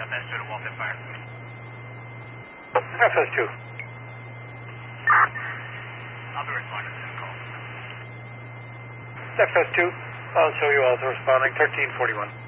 FS2 to Walton Fire. FS2. I'll be responding to the call. FS2, I'll show you also responding, 1341.